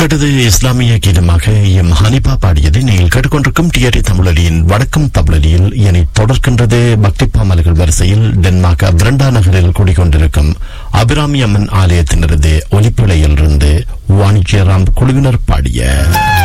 கேட்டது இஸ்லாமிய கீதமாக எம் ஹனிபா பாடியது. நீங்கள் கேட்டுக்கொண்டிருக்கும் டிஆர்டி தமிழொலியின் வடக்கும் தமிழொலியில் இனி தொடர்கின்றது பக்தி பாமல்கள் வரிசையில் டென்மார்க் பிரண்டா நகரில் கூடிக்கொண்டிருக்கும் அபிராமி அம்மன் ஆலயத்தினரது ஒலிப்பிழையிலிருந்து வாணிஜ்யராம் குழுவினர் பாடிய